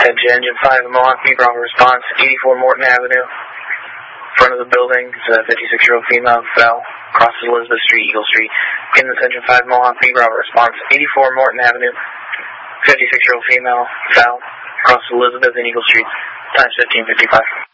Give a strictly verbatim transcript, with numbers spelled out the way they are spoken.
Edge Engine five, Milwaukee, Bravo response, eighty-four Morton Avenue. Front of the building, a fifty-six-year-old female fell, crosses Elizabeth Street, Eagle Street. Kansas Engine five, Milwaukee, Bravo response, eighty-four Morton Avenue. fifty-six-year-old female fell, crosses Elizabeth and Eagle Street. Times fifteen fifty-five.